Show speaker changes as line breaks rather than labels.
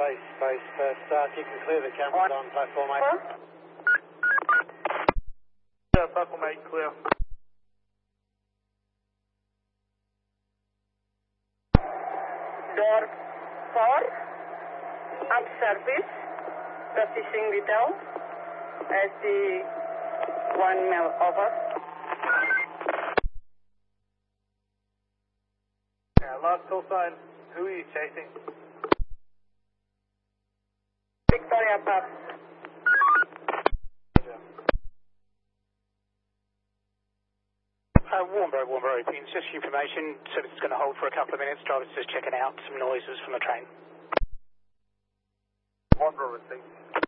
Space, start. You can clear the cameras on platform 8.
Yeah, platform 8 clear.
Door 4, up service, processing details, SD 1 mil over.
Yeah, last call sign, who are you chasing?
Victoria Pub.
Warnbro, it's just information, service is going to hold for a couple of minutes, driver's just checking out some noises from the train.
Warnbro received.